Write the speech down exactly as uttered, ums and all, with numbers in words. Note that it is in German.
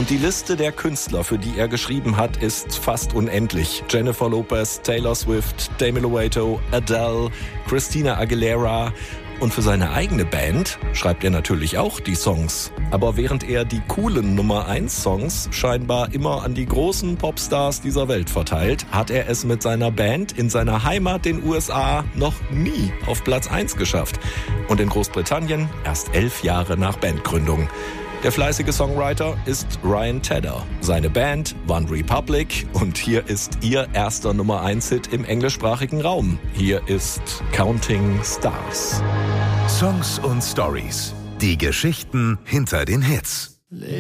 Und die Liste der Künstler, für die er geschrieben hat, ist fast unendlich. Jennifer Lopez, Taylor Swift, Demi Lovato, Adele, Christina Aguilera. Und für seine eigene Band schreibt er natürlich auch die Songs. Aber während er die coolen Nummer eins Songs scheinbar immer an die großen Popstars dieser Welt verteilt, hat er es mit seiner Band in seiner Heimat, den U S A, noch nie auf Platz eins geschafft. Und in Großbritannien erst elf Jahre nach Bandgründung. Der fleißige Songwriter ist Ryan Tedder. Seine Band One Republic und hier ist ihr erster Nummer eins Hit im englischsprachigen Raum. Hier ist Counting Stars. Songs und Stories. Die Geschichten hinter den Hits.